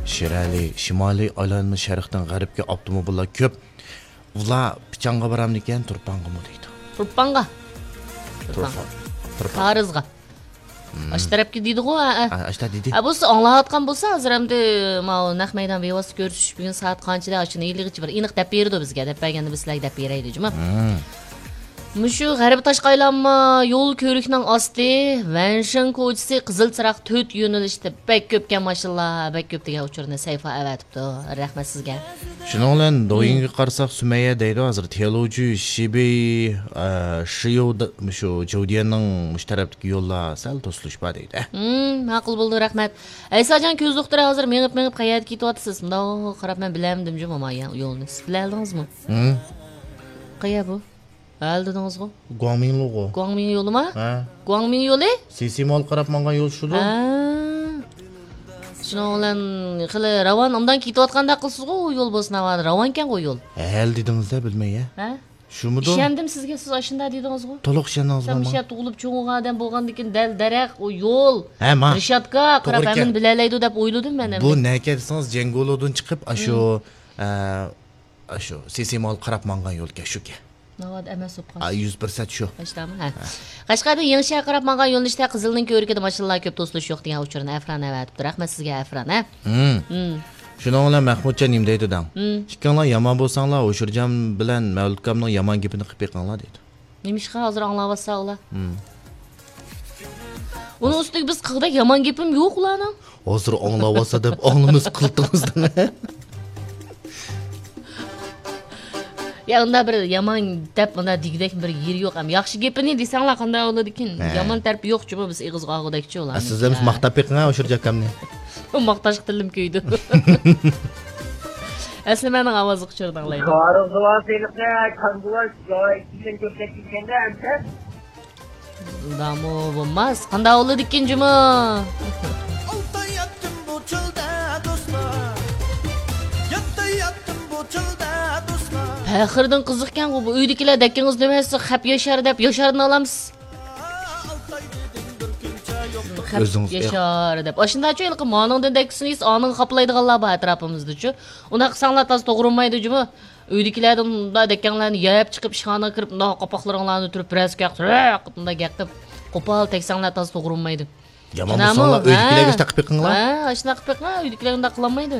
Şirali, Şimali aylanma şərqdən ғəribə avtomobillar köp. Ular Piçanğa baram degan Turpanğa mı deydi? Turpanğa. Tarızğa. Aş tarafki deydi go. Aşta dedi. Bo'lsa anglayotgan bo'lsa, hozir hamda mana naq maydon bevosita ko'rishish bugun soat qanchada ochini iligichi bir aniq deb berdi bizga. Deb berganda biz sizlarga deb beraylik, juma. Mushu g'arib toshqaylanma yo'l ko'rikning osti, Vanshan ko'chasi Qizil chiroq 4 yo'nalishda bek ko'pgan mashinalar, bek ko'p degan uchurni sayfa avatibdi. Rahmat sizga. Shuning bilan doyinga qarasak Sumaya deydi hozir Teluju, Shibi, Shiyo mushu Jodiyaning mushtarabdagi yo'llar sal to'silishba deydi. Ma'qul bo'ldi, rahmat. Aysajon ko'z doktori hozir mengib qayerga ketyapsiz? Bundoq qarab men bilamdim juma yo'lni. Siz bilardingizmi? Qayerga bu? Aldingizmi? Guangming yo'li. Guangming yo'limi? Ha. Guangming yo'li? Sesimol qarab menga yo'l shudir. Shuni bilan xili ravon undan ketayotganda qilsiz-ku, yo'l bo'lsin, ravon ekan-ku yo'l. Hal dedingiz-da bilmay-a? Ha? Shumidi? Ishandim sizga, siz ashunda dedingiz-ku. To'liq ishondingizmi? Samsha tug'ilib cho'ng'igan odam bo'lgandan keyin daraxt, o yo'l. Ha, ma. Rishatka qarab amin bilalaydi deb o'yladim men ham. Bu naka desangiz Jangolodan chiqib ashu Sesimol qarab menga yo'lga shuga. Navad emas o'pqan. 100% shu. Qashqami? Ha. Qashqarda Yangicha qarab menga yo'lnishda Qizilning ko'rikida mashinalar ko'p to'silish yo'q degan uchurni Afran avatibdi. Rahmat sizga Afran, ha. Shuning bilan Mahmudjon nima deydi dang? Ikkinglar yomon bo'lsanglar, O'shirjon bilan Mavludkamning yomon gapini qilib beqinglar deydi. Nimishqa hozir anglayapsanglar? Uni ustiga biz qilda yomon gapim yo'q ularning. Hozir anglayapsa deb onimiz qildingizmi? Ya unda bir yomon deb unda digdek bir yer yo'q ham. Yaxshi gapini desanglar qanday bo'ladi ekan? Yomon taraf yo'q-chimi biz ig'izga og'idakchi ularni. Sizlar maqtab beqinga O'shirjonkamni. Maqtash tilim kuydi. Asli mening ovozni quchirdan anglaydi. Damo bo'lmas. Qanday bo'ladi ekan juma? Faxrdan qiziqkan bu uydagilar dakingiz demasa, xap yashar deb yasharni olamiz. O'zingiz yashar deb. Oshundachi ilqi moningdan daksiniz, oning xaplaydiganlar bor atrofimizda-chi. Unda qilsanglar toz to'g'rinmaydi-jimi? Uydagilardan unda dakanlarni yab chiqib ishxonaga kirib, unda qopoqlaringlarni turib biroz qaqtirib, unda gaqib, qo'pol teksanglar toz to'g'rinmaydi. Yomon bo'lsanglar uydagilarga taqib beqinglar. Ha, shunaqa beqinglar, uydagilar unda qilolmaydi.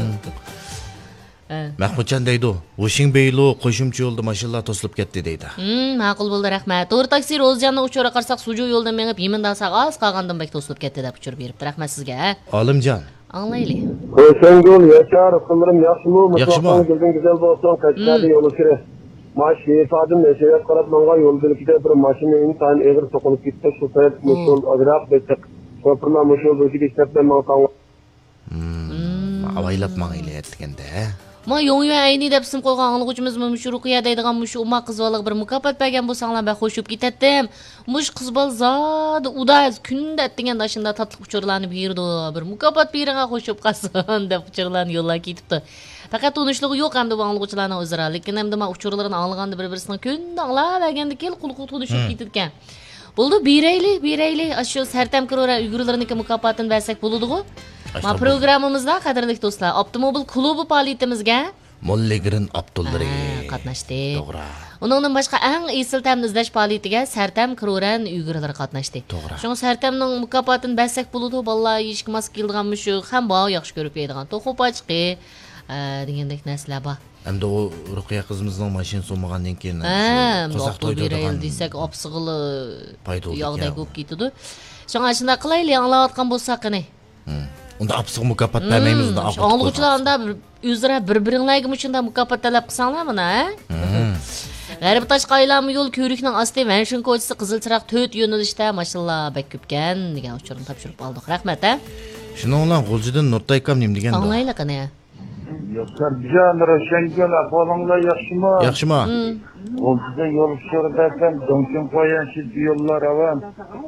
Mahmudjon deydi, Washing Beylo qo'shimcha yo'lda mashinalar to'silib ketdi deydi. Ma'qul bo'ldi, rahmat. To'g'ri taksi Ro'zjanning uchora qarsak Suju yo'ldan menib Yemindan saqas qolgandan bek to'silib ketdi deb uchur beribdi. Rahmat sizga. Olimjon. Anglaylik. Qo'shangul yashar, qimrim yaxshimi? Yaxshimi? Mutlaqan güzel bo'lsin, qachqarda yo'li kira. Mashi fadim meshevet qarab menga yo'l belgida bir mashina inson eg'ir soqilib ketdi. Shu payt mushul agrab betib, so'pirma mushul bo'lib ishlabdan menga avaylab mang'ilayotganda. Ma yo'ng ayni deb sim qo'ygan anglovchimiz shu Ruqiya deydigan shu umma qizbolig bir mukofot bergan bo'lsanglar ben xo'shib ketatdim. Mush qizbol zod udaz kunda degan dashinda tatliq uchurlarni berdi. Bir mukofot beriga xo'shib qolsin deb uchurlarni yo'llab ketibdi. Faqat unishligi yo'q hamda bu anglovchilarning o'zira, lekin hamda men uchurlarini olganda bir-birisidan kunda anglab berganda kel qulqu tunishib ketgan. Bo'ldi, beraylik. Shu sartam kirora uyg'urlarniki mukofotini bersak bo'ladi-ku. Ma programmamizda qadrli do'stlar, Avtomobil klubi faoliyatimizga Molligrin Abdullari qatnashdi. To'g'ri. Undan boshqa eng esil tamni izlash faoliyatiga Sartam Kiroran uyg'urlar qatnashdi. Shu Sartamning mukofotini bersak bo'ladi, bolalar ishga mas kelgan shu ham bor yaxshi ko'rib yeydigan to'xopachiqi degandek narsalar bor. Hamda o Ruqiya qizimizning mashina so'magandan keyin qozoq to'ydirayil desak, opsig'ili yo'qdek bo'lib ketdi. Shunga qilaylik, anglayotgan bo'lsak qani. Unda apsiq mukofot bermaymiz unda. Anglovchilar unda o'zira bir-biringlarga shunda mukofot talab qilsanglar mana, G'arib toshqaylanma yo'l ko'rikning osti Vanshan ko'chasi Qizil chiroq 4 yo'nalishda mashinalar bek ko'pkan degan uchurni topshirib oldik. Rahmat, ha. Shuning bilan G'uljiddin Nurtaykam nim degan. Anglaylik qani. Yo'qlar, Ro'shangul ahvolinglar yaxshimi? Yaxshimi? O'zida yo'l so'radan donkin qo'yan shu yo'llar avan.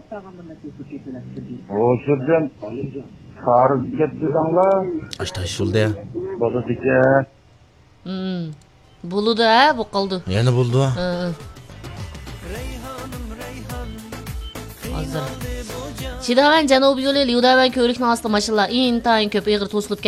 O'shirdan Farz ketdinglar. Ashta shulda. Bo'ladi-ku. Bo'ldi, bu qoldi. Yana bo'ldi. Hozir. Shidavan janubiy yo'li Liudavan ko'rikning osti mashinalar intayin ko'p ig'ir to'silib